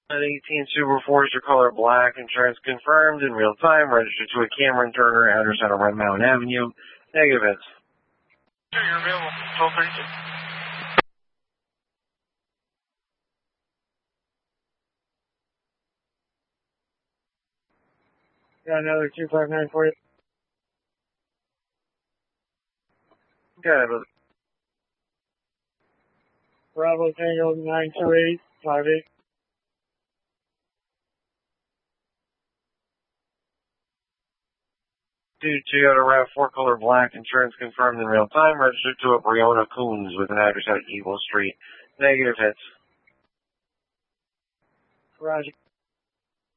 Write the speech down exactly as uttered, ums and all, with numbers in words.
eighteen Subaru Forester, color black, insurance confirmed in real time, registered to a Cameron Turner, address on Red Mountain Avenue. Negative hits. Sure, you're available. twelve thirty-two. Got another two five nine for you. Got it. Bravo Tango nine two eight five eight. Two Toyota RAV four, color black, insurance confirmed in real time, registered to a Briona Coons with an address at Eagle Street. Negative hits. Roger.